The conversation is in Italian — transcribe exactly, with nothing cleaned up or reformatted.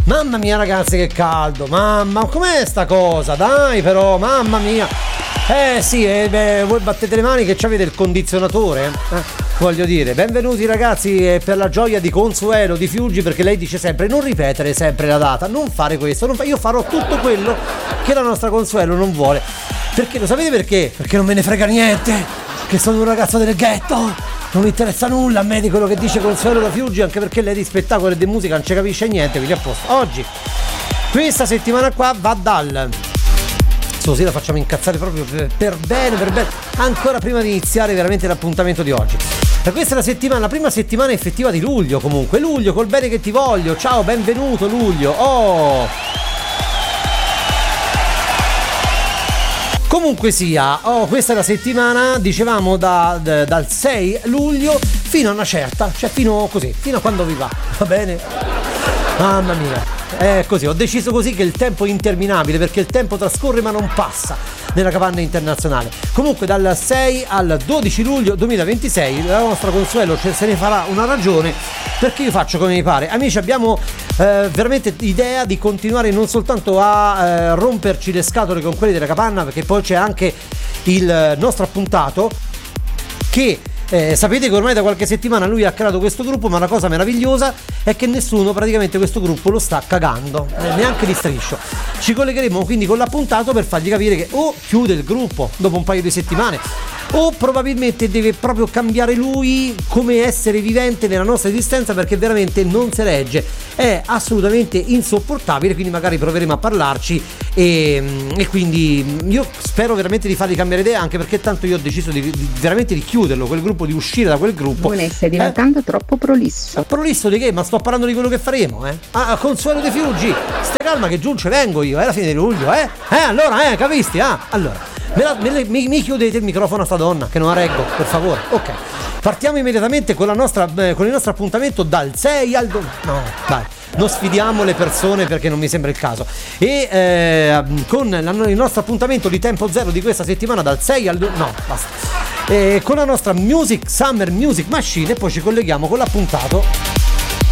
Mamma mia ragazzi che caldo, mamma, com'è sta cosa? Dai però, mamma mia. Eh sì, eh, beh, voi battete le mani che c'avete il condizionatore, eh? Voglio dire, benvenuti ragazzi, eh, per la gioia di Consuelo di Fiuggi, perché lei dice sempre non ripetere sempre la data, non fare questo, non fa- io farò tutto quello che la nostra Consuelo non vuole. Perché lo sapete perché? Perché non me ne frega niente, che sono un ragazzo del ghetto. Non mi interessa nulla a me di quello che dice Consuelo da Fiuggi, anche perché lei di spettacolo e di musica non ci capisce niente, quindi a posto. Oggi, questa settimana qua va dal... Così la facciamo incazzare proprio per, per bene, per bene, ancora prima di iniziare veramente l'appuntamento di oggi. E questa è la settimana, la prima settimana effettiva di luglio comunque. Luglio, col bene che ti voglio. Ciao, benvenuto luglio. Oh! Comunque sia, oh, questa è la settimana, dicevamo, da, da, dal sei luglio fino a una certa, cioè fino così, fino a quando vi va, va bene? Mamma mia, è così, ho deciso così che il tempo è interminabile, perché il tempo trascorre ma non passa nella capanna internazionale. Comunque dal sei al dodici luglio duemilaventisei la nostra Consuelo se ne farà una ragione, perché io faccio come mi pare. Amici, abbiamo eh, veramente idea di continuare non soltanto a eh, romperci le scatole con quelli della capanna, perché poi c'è anche il nostro appuntato che Eh, sapete che ormai da qualche settimana lui ha creato questo gruppo, ma la cosa meravigliosa è che nessuno praticamente questo gruppo lo sta cagando, eh, neanche di striscio. Ci collegheremo quindi con l'appuntato per fargli capire che o chiude il gruppo dopo un paio di settimane, o probabilmente deve proprio cambiare lui come essere vivente nella nostra esistenza, perché veramente non si regge, è assolutamente insopportabile. Quindi magari proveremo a parlarci e, e quindi io spero veramente di fargli cambiare idea, anche perché tanto io ho deciso di, di veramente di chiuderlo quel gruppo, di uscire da quel gruppo. Buone, stai diventando eh? troppo prolisso. Prolisso di che? Ma sto parlando di quello che faremo, eh? Ah, Consuelo De Fiuggi, stai calma che giù ce vengo io, è la fine di luglio, eh? Eh, allora, eh, capisti? Ah, allora Me la, me le, mi, mi chiudete il microfono a sta donna che non la reggo, per favore. Ok, partiamo immediatamente con la nostra eh, con il nostro appuntamento dal sei al do... no, dai, non sfidiamo le persone perché non mi sembra il caso. E eh, con la, il nostro appuntamento di tempo zero di questa settimana dal sei al do... no, basta. E con la nostra Music Summer Music Machine, e poi ci colleghiamo con l'appuntato